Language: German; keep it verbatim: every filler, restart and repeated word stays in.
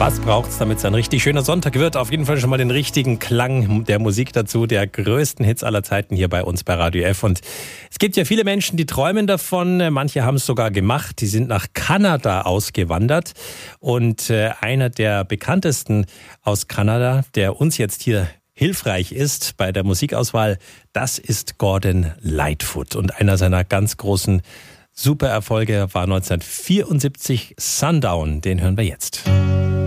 Was braucht's, damit es ein richtig schöner Sonntag wird? Auf jeden Fall schon mal den richtigen Klang der Musik dazu, der größten Hits aller Zeiten hier bei uns bei Radio F. Und es gibt ja viele Menschen, die träumen davon. Manche haben es sogar gemacht. Die sind nach Kanada ausgewandert. Und äh, einer der bekanntesten aus Kanada, der uns jetzt hier hilfreich ist bei der Musikauswahl, das ist Gordon Lightfoot. Und einer seiner ganz großen Supererfolge war neunzehnhundertvierundsiebzig Sundown. Den hören wir jetzt.